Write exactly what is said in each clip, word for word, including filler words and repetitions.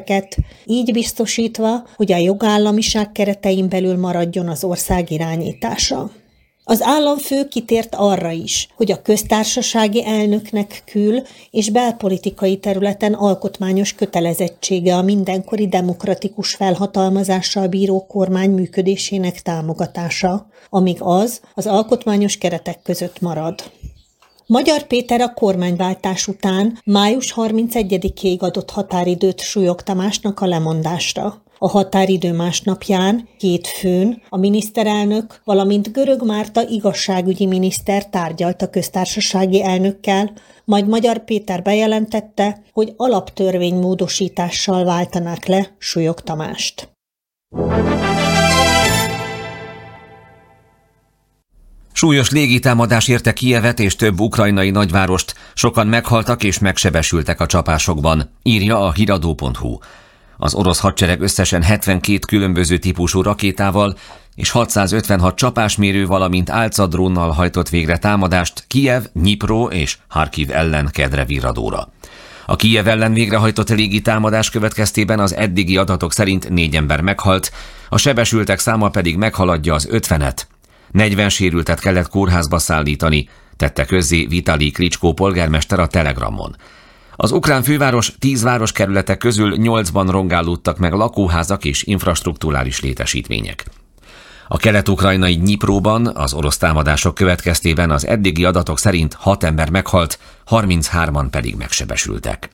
kérdéseket, így biztosítva, hogy a jogállamiság keretein belül maradjon az ország irányítása. Az államfő kitért arra is, hogy a köztársasági elnöknek kül- és belpolitikai területen alkotmányos kötelezettsége a mindenkori demokratikus felhatalmazással bíró kormány működésének támogatása, amíg az az alkotmányos keretek között marad. Magyar Péter a kormányváltás után május harmincegyedikéig adott határidőt Súlyog Tamásnak a lemondásra. A határidő másnapján, hétfőn a miniszterelnök, valamint Görög Márta igazságügyi miniszter tárgyalt a köztársasági elnökkel, majd Magyar Péter bejelentette, hogy alaptörvénymódosítással váltanák le Súlyog Tamást. Súlyos légitámadás érte Kijevet és több ukrajnai nagyvárost, sokan meghaltak és megsebesültek a csapásokban, írja a híradó pont hu. Az orosz hadsereg összesen hetvenkét különböző típusú rakétával és hatszázötvenhat csapásmérő, valamint álcadrónnal hajtott végre támadást Kijev, Dnyipro és Harkiv ellen kedre virradóra. A Kijev ellen végrehajtott légitámadás következtében az eddigi adatok szerint négy ember meghalt, a sebesültek száma pedig meghaladja az ötvenet. negyven sérültet kellett kórházba szállítani, tette közzé Vitali Klitschko polgármester a Telegramon. Az ukrán főváros tíz városkerületek közül nyolcban rongálódtak meg lakóházak és infrastrukturális létesítmények. A kelet-ukrajnai Dnyipróban az orosz támadások következtében az eddigi adatok szerint hat ember meghalt, harminchárman pedig megsebesültek.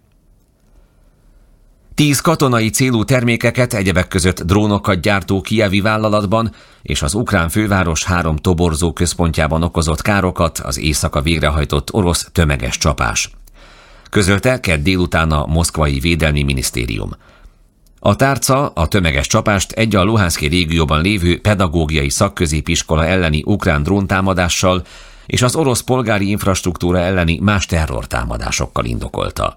Tíz katonai célú termékeket, egyebek között drónokat gyártó kijevi vállalatban és az ukrán főváros három toborzó központjában okozott károkat az éjszaka végrehajtott orosz tömeges csapás. Közölte kedd délután a moszkvai védelmi minisztérium. A tárca a tömeges csapást egy a Luhanszki régióban lévő pedagógiai szakközépiskola elleni ukrán dróntámadással és az orosz polgári infrastruktúra elleni más terrortámadásokkal indokolta.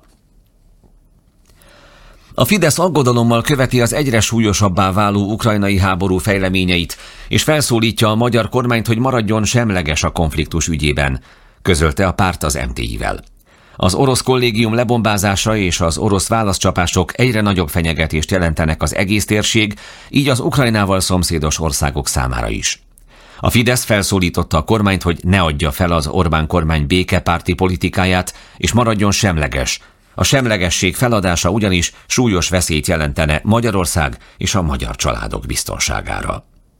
A Fidesz aggodalommal követi az egyre súlyosabbá váló ukrajnai háború fejleményeit, és felszólítja a magyar kormányt, hogy maradjon semleges a konfliktus ügyében, közölte a párt az em té i-vel. Az orosz kollégium lebombázása és az orosz válaszcsapások egyre nagyobb fenyegetést jelentenek az egész térség, így az Ukrajnával szomszédos országok számára is. A Fidesz felszólította a kormányt, hogy ne adja fel az Orbán kormány békepárti politikáját, és maradjon semleges. A semlegesség feladása ugyanis súlyos veszélyt jelentene Magyarország és a magyar családok biztonságára.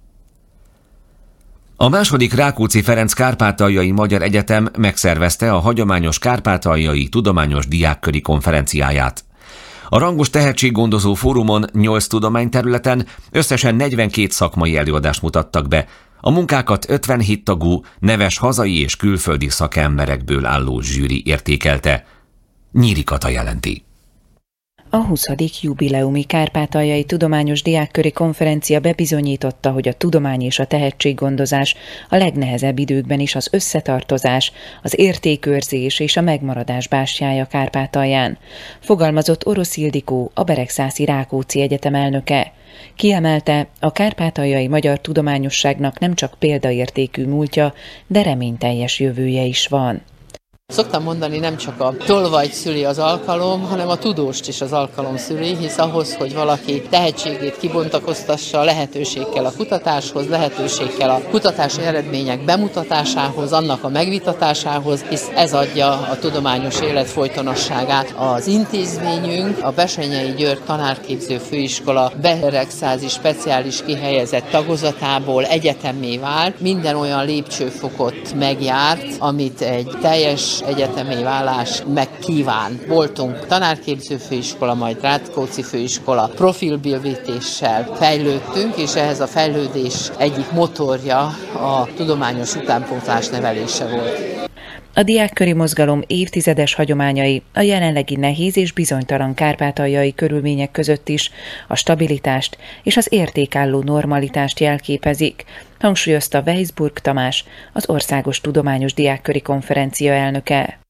A második Rákóczi Ferenc Kárpátaljai Magyar Egyetem megszervezte a hagyományos kárpátaljai tudományos diákköri konferenciáját. A rangos tehetséggondozó fórumon nyolc tudományterületen összesen negyvenkét szakmai előadást mutattak be. A munkákat ötvenhét tagú, neves hazai és külföldi szakemberekből álló zsűri értékelte. Nyíri Kata jelenti. A huszadik jubileumi Kárpátaljai Tudományos Diákköri Konferencia bebizonyította, hogy a tudomány és a tehetséggondozás a legnehezebb időkben is az összetartozás, az értékőrzés és a megmaradás bástyája Kárpátalján, fogalmazott Orosz Ildikó, a Beregszászi Rákóczi Egyetem elnöke. Kiemelte, a kárpátaljai magyar tudományosságnak nem csak példaértékű múltja, de reményteljes jövője is van. Szoktam mondani, nem csak a tolvajt szüli az alkalom, hanem a tudóst is az alkalom szüli, hisz ahhoz, hogy valaki tehetségét kibontakoztassa, lehetőség kell a kutatáshoz, lehetőség kell a kutatási eredmények bemutatásához, annak a megvitatásához, hisz ez adja a tudományos élet folytonosságát. Az intézményünk, a Bessenyei György Tanárképző Főiskola beregszázi speciális kihelyezett tagozatából egyetemmé vált, minden olyan lépcsőfokot megjárt, amit egy teljes egyetemi válás megkíván. Voltunk tanárképző főiskola, majd Rákóczi főiskola, profilbővítéssel fejlődtünk, és ehhez a fejlődés egyik motorja a tudományos utánpótlás nevelése volt. A diákköri mozgalom évtizedes hagyományai a jelenlegi nehéz és bizonytalan kárpátaljai körülmények között is a stabilitást és az értékálló normalitást jelképezik, hangsúlyozta Weisburg Tamás, az Országos Tudományos Diákköri Konferencia elnöke.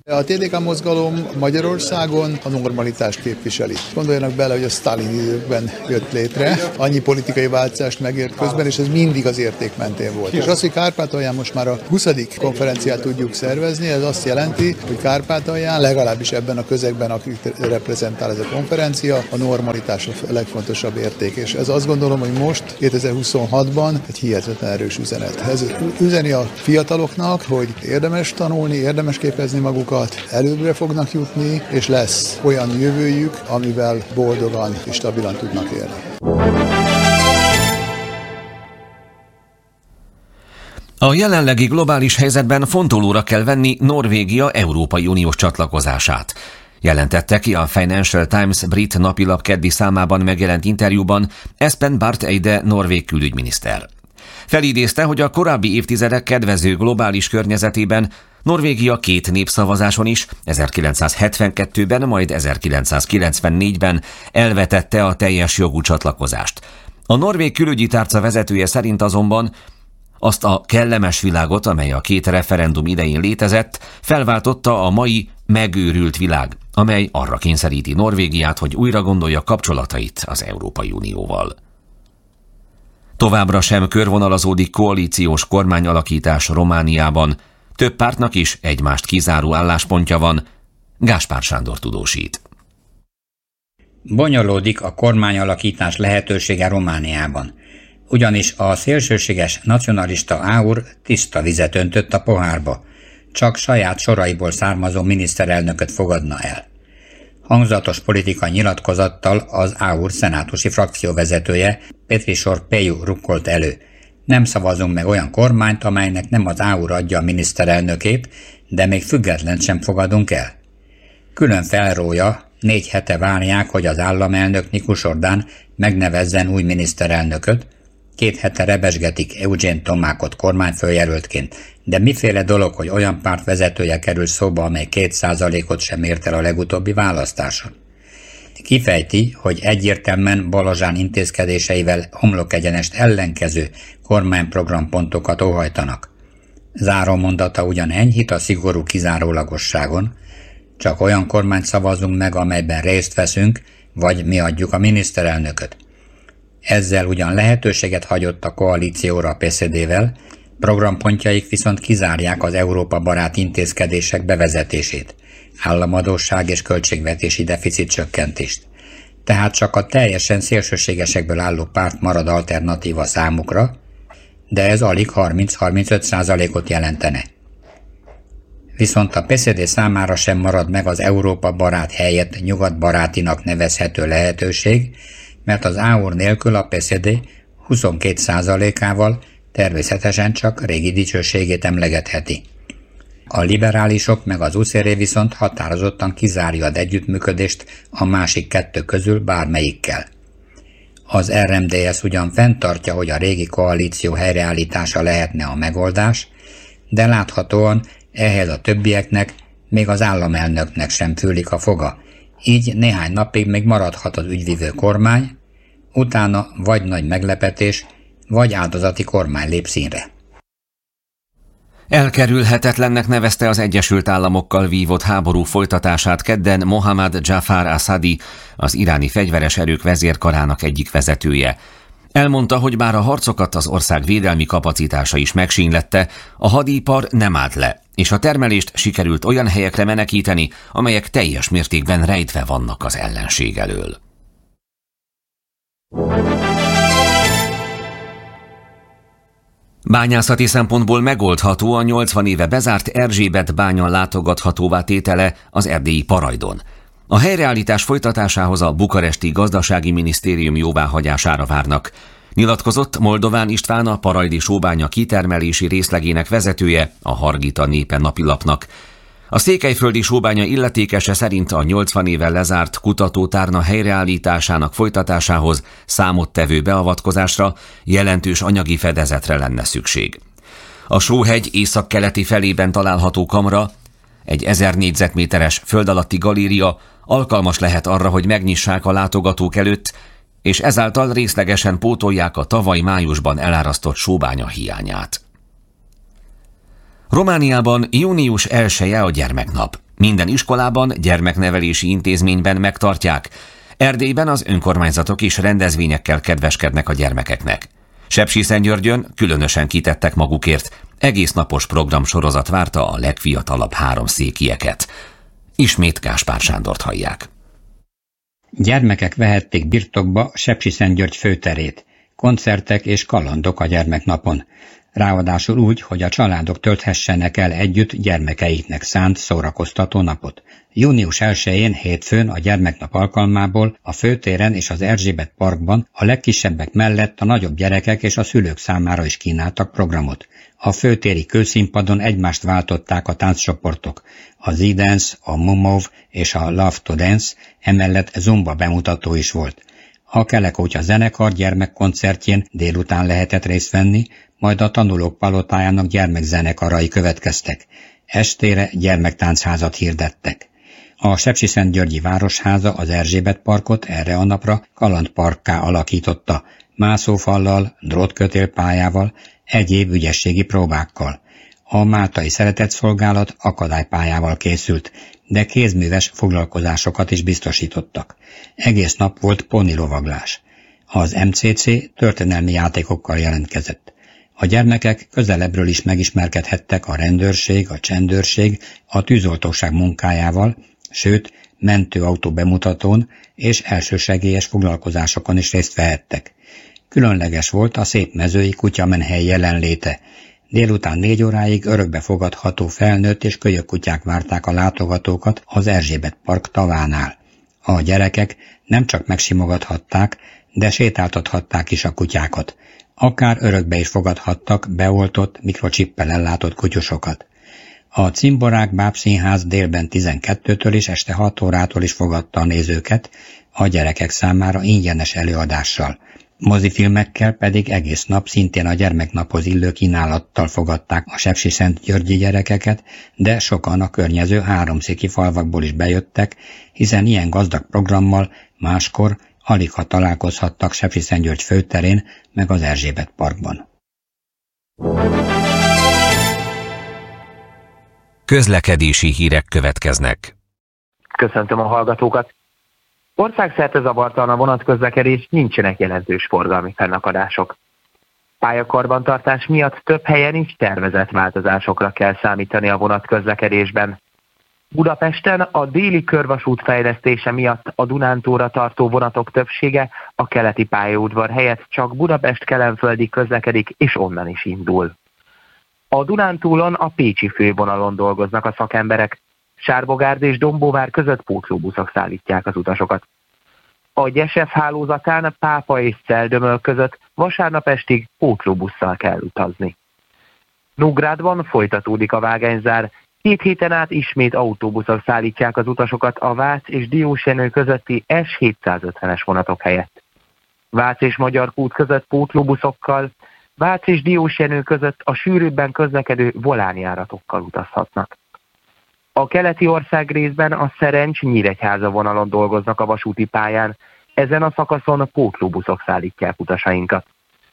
A té dé ká mozgalom Magyarországon a normalitást képviseli. Gondoljanak bele, hogy a Sztálin időkben jött létre, annyi politikai változást megért közben, és ez mindig az érték mentén volt. És az, hogy Kárpátalján most már a huszadik konferenciát tudjuk szervezni, ez azt jelenti, hogy Kárpátalján, legalábbis ebben a közegben, akit reprezentál ez a konferencia, a normalitás a legfontosabb érték. És ez azt gondolom, hogy most, kétezer-huszonhatban egy hihetetlen erős üzenet. Ez üzeni a fiataloknak, hogy érdemes tanulni, érdemes képezni magukat, előbbre fognak jutni, és lesz olyan jövőjük, amivel boldogan és stabilan tudnak élni. A jelenlegi globális helyzetben fontolóra kell venni Norvégia Európai Uniós csatlakozását. Jelentette ki a Financial Times brit napilap keddi számában megjelent interjúban Espen Barth Eide norvég külügyminiszter. Felidézte, hogy a korábbi évtizedek kedvező globális környezetében Norvégia két népszavazáson is, ezerkilencszázhetvenkettőben, majd ezerkilencszázkilencvennégyben elvetette a teljes jogú csatlakozást. A norvég külügyi tárca vezetője szerint azonban azt a kellemes világot, amely a két referendum idején létezett, felváltotta a mai megőrült világ, amely arra kényszeríti Norvégiát, hogy újra gondolja kapcsolatait az Európai Unióval. Továbbra sem körvonalazódik koalíciós kormányalakítás Romániában, több pártnak is egymást kizáró álláspontja van, Gáspár Sándor tudósít. Bonyolódik a kormányalakítás lehetősége Romániában, ugyanis a szélsőséges nacionalista áur tiszta vizet öntött a pohárba, csak saját soraiból származó miniszterelnököt fogadna el. Hangzatos politikai nyilatkozattal az áur szenátusi frakcióvezetője Petrisor Peju rukkolt elő. Nem szavazunk meg olyan kormányt, amelynek nem az áur adja a miniszterelnökét, de még függetlent sem fogadunk el. Külön felrója, négy hete várják, hogy az államelnök Nikus Ordán megnevezzen új miniszterelnököt, két hete rebesgetik Eugén Tomákot kormányfőjelöltként, de miféle dolog, hogy olyan párt vezetője kerül szóba, amely két százalékot sem ért el a legutóbbi választáson. Kifejti, hogy egyértelműen Balazsán intézkedéseivel homlokegyenest ellenkező kormányprogrampontokat óhajtanak. Záró mondata ugyan enyhít a szigorú kizárólagosságon, csak olyan kormányt szavazunk meg, amelyben részt veszünk, vagy mi adjuk a miniszterelnököt. Ezzel ugyan lehetőséget hagyott a koalícióra a pé es zé dé-vel, programpontjaik viszont kizárják az Európa barát intézkedések bevezetését, államadósság és költségvetési deficit csökkentést. Tehát csak a teljesen szélsőségesekből álló párt marad alternatíva számukra, de ez alig harminc-harmincöt százalékot jelentene. Viszont a pé es zé dé számára sem marad meg az Európa barát helyett nyugatbarátinak nevezhető lehetőség, mert az áur nélkül a pé es zé dé huszonkét százalékával természetesen csak régi dicsőségét emlegetheti. A liberálisok meg az u es zé er viszont határozottan kizárja az együttműködést a másik kettő közül bármelyikkel. Az er em dé es ugyan fenntartja, hogy a régi koalíció helyreállítása lehetne a megoldás, de láthatóan ehhez a többieknek, még az államelnöknek sem fűlik a foga, így néhány napig még maradhat az ügyvivő kormány, utána vagy nagy meglepetés, vagy áldozati kormány lép színre. Elkerülhetetlennek nevezte az Egyesült Államokkal vívott háború folytatását kedden Mohammad Jafar Assadi, az iráni fegyveres erők vezérkarának egyik vezetője. Elmondta, hogy bár a harcokat az ország védelmi kapacitása is megsínylette, a hadipar nem állt le, és a termelést sikerült olyan helyekre menekíteni, amelyek teljes mértékben rejtve vannak az ellenség elől. Bányászati szempontból megoldható a nyolcvan éve bezárt Erzsébet bánya látogathatóvá tétele az erdélyi Parajdon. A helyreállítás folytatásához a bukaresti gazdasági minisztérium jóváhagyására várnak. Nyilatkozott Moldován István, a parajdi sóbánya kitermelési részlegének vezetője a Hargita Népe napilapnak. A székelyföldi sóbánya illetékese szerint a nyolcvan éve lezárt kutatótárna helyreállításának folytatásához számottevő beavatkozásra, jelentős anyagi fedezetre lenne szükség. A Sóhegy északkeleti felében található kamra, egy ezer négyzetméteres föld alatti galéria alkalmas lehet arra, hogy megnyissák a látogatók előtt, és ezáltal részlegesen pótolják a tavaly májusban elárasztott sóbánya hiányát. Romániában június elseje a gyermeknap. Minden iskolában, gyermeknevelési intézményben megtartják. Erdélyben az önkormányzatok is rendezvényekkel kedveskednek a gyermekeknek. Sepsiszentgyörgyön különösen kitettek magukért. Egész napos programsorozat várta a legfiatalabb háromszékieket. Ismét Gáspár Sándort hallják. Gyermekek vehették birtokba Sepsiszentgyörgy főterét. Koncertek és kalandok a gyermeknapon. Ráadásul úgy, hogy a családok tölthessenek el együtt gyermekeiknek szánt szórakoztató napot. június elsején hétfőn a gyermeknap alkalmából a főtéren és az Erzsébet parkban a legkisebbek mellett a nagyobb gyerekek és a szülők számára is kínáltak programot. A főtéri kőszínpadon egymást váltották a tánccsoportok. A Z-Dance, a Mumov és a Love to Dance, emellett zumba bemutató is volt. A Kelekótya zenekar gyermekkoncertjén délután lehetett részt venni, majd a Tanulók Palotájának gyermekzenekarai következtek. Estére gyermektáncházat hirdettek. A Sepsiszentgyörgyi Városháza az Erzsébet parkot erre a napra kalandparkká alakította, mászófallal, drótkötélpályával, egyéb ügyességi próbákkal. A Máltai Szeretetszolgálat akadálypályával készült, de kézműves foglalkozásokat is biztosítottak. Egész nap volt pónilovaglás. Az em cé cé történelmi játékokkal jelentkezett. A gyermekek közelebbről is megismerkedhettek a rendőrség, a csendőrség, a tűzoltóság munkájával, sőt, mentőautó bemutatón és elsősegélyes foglalkozásokon is részt vehettek. Különleges volt a szép mezői kutyamenhely jelenléte. Délután négy óráig örökbe fogadható felnőtt és kölyök kutyák várták a látogatókat az Erzsébet park tavánál. A gyerekek nem csak megsimogathatták, de sétáltathatták is a kutyákat. Akár örökbe is fogadhattak beoltott, mikrocsippel ellátott kutyusokat. A Cimborák Bábszínház délben tizenkettőtől és este hat órától is fogadta a nézőket, a gyerekek számára ingyenes előadással. Mozifilmekkel pedig egész nap szintén a gyermeknaphoz illő kínálattal fogadták a sepsiszentgyörgyi gyerekeket, de sokan a környező háromszéki falvakból is bejöttek, hiszen ilyen gazdag programmal máskor aligha találkozhattak Sepsiszentgyörgy főterén meg az Erzsébet parkban. Közlekedési hírek következnek. Köszöntöm a hallgatókat! Országszerte zavartalan a vonatközlekedés, nincsenek jelentős forgalmi fennakadások. Pályakarbantartás miatt több helyen is tervezett változásokra kell számítani a vonatközlekedésben. Budapesten a déli körvasút fejlesztése miatt a Dunántúlra tartó vonatok többsége a keleti pályaudvar helyett csak Budapest-Kelenföldig közlekedik, és onnan is indul. A Dunántúlon a pécsi fővonalon dolgoznak a szakemberek, Sárbogárd és Dombóvár között pótlóbuszok szállítják az utasokat. A Gyesef hálózatán Pápa és Celldömöl között vasárnap estig pótlóbusszal kell utazni. Nógrádban folytatódik a vágányzár, két héten át ismét autóbuszok szállítják az utasokat a Vác és Diósjenő közötti S hétszázötvenes vonatok helyett. Vác és Magyarkút között pótlóbuszokkal, Vác és Diósjenő között a sűrűbben közlekedő volánjáratokkal utazhatnak. A keleti ország részben a Szerencs-Nyíregyháza vonalon dolgoznak a vasúti pályán, ezen a szakaszon pótlóbuszok szállítják utasainkat.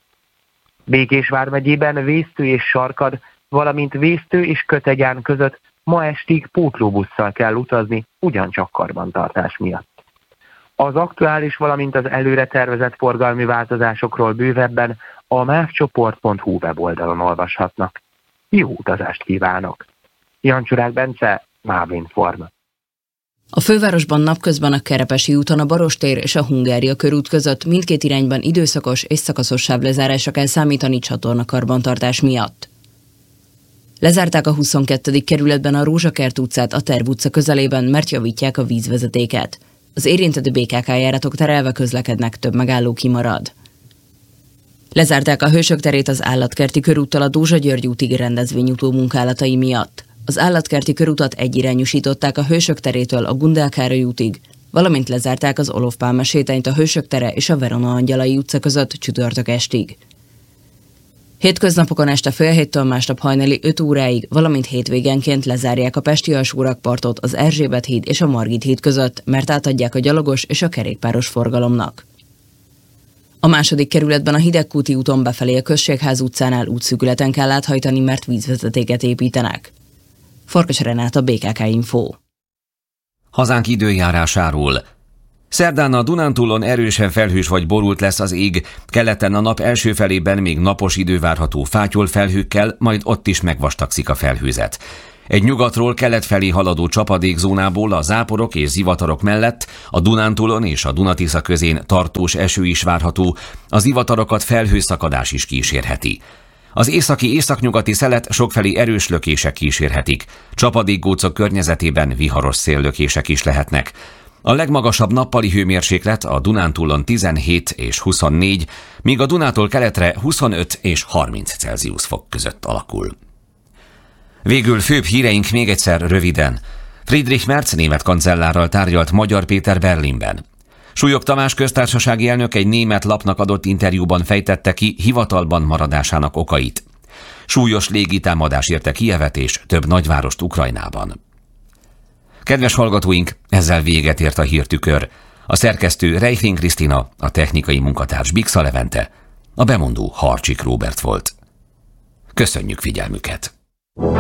Békés vármegyében Vésztő és Sarkad, valamint Vésztő és Kötegyán között ma estig pótlóbusszal kell utazni, ugyancsak karbantartás miatt. Az aktuális, valamint az előre tervezett forgalmi változásokról bővebben a mávcsoport pont hu weboldalon olvashatnak. Jó utazást kívánok! Jancsurák Bence, Mávinform. A fővárosban napközben a Kerepesi úton a Barostér és a Hungária körút között mindkét irányban időszakos és szakaszos sávlezárásra kell számítani csatornakarbantartás miatt. Lezárták a huszonkettedik kerületben a Rózsakert utcát a Terv utca közelében, mert javítják a vízvezetéket. Az érintett bé ká ká járatok terelve közlekednek, több megálló kimarad. Lezárták a Hősök terét az Állatkerti körúttal a Dózsa-György útig rendezvényutó munkálatai miatt. Az Állatkerti körutat egyirányosították a Hősök terétől a Gundel Károly útig, valamint lezárták az Olof Pálma sétányt a Hősök tere és a Verona Angyalai utca között csütörtök estig. Hétköznapokon este fél héttől másnap hajnali öt óráig, valamint hétvégenként lezárják a Pesti alsórakpartot az Erzsébet híd és a Margit híd között, mert átadják a gyalogos és a kerékpáros forgalomnak. A második kerületben a Hidegkúti úton befelé a Községház utcánál útszűkületen kell áthajtani, mert vízvezetéket építenek. Farkas Renáta, bé ká ká Info. Hazánk időjárásáról. Szerdán a Dunántúlon erősen felhős vagy borult lesz az ég, keleten a nap első felében még napos idő várható fátyol felhőkkel, majd ott is megvastagszik a felhőzet. Egy nyugatról kelet felé haladó csapadékzónából a záporok és zivatarok mellett a Dunántúlon és a Duna-Tisza közén tartós eső is várható, az zivatarokat felhőszakadás is kísérheti. Az északi északnyugati szelet sokfelé erős lökések kísérhetik, csapadékgócok környezetében viharos széllökések is lehetnek. A legmagasabb nappali hőmérséklet a Dunántúlon tizenhét és huszonnégy, míg a Dunától keletre huszonöt és harminc Celsius fok között alakul. Végül főbb híreink még egyszer röviden. Friedrich Merz német kancellárral tárgyalt Magyar Péter Berlinben. Súlyog Tamás köztársasági elnök egy német lapnak adott interjúban fejtette ki hivatalban maradásának okait. Súlyos légitámadás érte Kijevet és több nagyvárost Ukrajnában. Kedves hallgatóink, ezzel véget ért a hírtükör. A szerkesztő Reichling Krisztina, a technikai munkatárs Bixa Levente, a bemondó Harcsik Róbert volt. Köszönjük figyelmüket!